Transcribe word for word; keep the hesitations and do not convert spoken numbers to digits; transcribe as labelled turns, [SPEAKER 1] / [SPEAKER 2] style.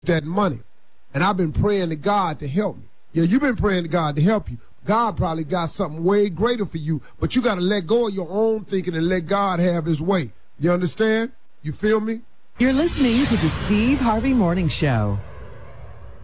[SPEAKER 1] that money. And I've been praying to God to help me. Yeah, you've been praying to God to help you. God probably got something way greater for you, but you got to let go of your own thinking and let God have his way. You understand? You feel me?
[SPEAKER 2] You're listening to the Steve Harvey Morning Show.